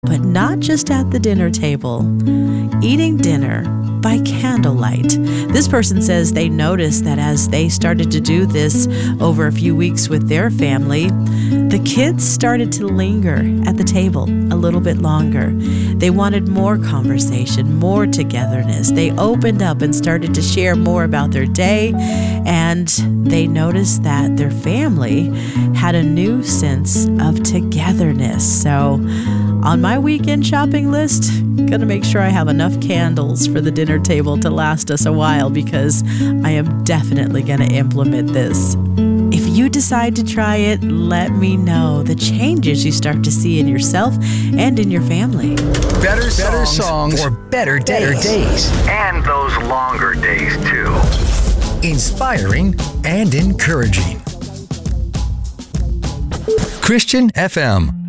but not just at the dinner table. Eating dinner by candlelight. This person says they noticed that as they started to do this over a few weeks with their family, the kids started to linger at the table a little bit longer. They wanted more conversation, more togetherness. They opened up and started to share more about their day, and they noticed that their family had a new sense of togetherness. So on my weekend shopping list, gonna make sure I have enough candles for the dinner table to last us a while, because I am definitely gonna implement this. If you decide to try it, let me know the changes you start to see in yourself and in your family. Better songs for better days. And those longer days, too. Inspiring and encouraging. Christian FM.